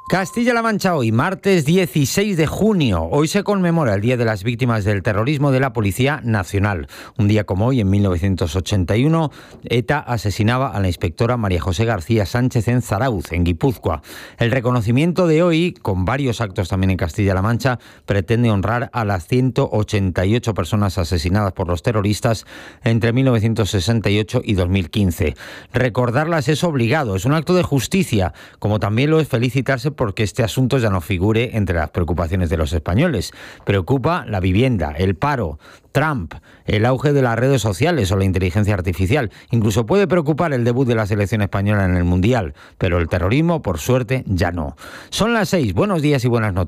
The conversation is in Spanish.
Castilla-La Mancha hoy, martes 16 de junio. Hoy se conmemora el Día de las Víctimas del Terrorismo de la Policía Nacional. Un día como hoy, en 1981, ETA asesinaba a la inspectora María José García Sánchez en Zarauz, en Guipúzcoa. El reconocimiento de hoy, con varios actos también en Castilla-La Mancha, pretende honrar a las 188 personas asesinadas por los terroristas entre 1968 y 2015. Recordarlas es obligado, es un acto de justicia, como también lo es felicitarse porque este asunto ya no figure entre las preocupaciones de los españoles. Preocupa la vivienda, el paro, Trump, el auge de las redes sociales o la inteligencia artificial. Incluso puede preocupar el debut de la selección española en el Mundial, pero el terrorismo, por suerte, ya no. Son las 6. Buenos días y buenas noticias.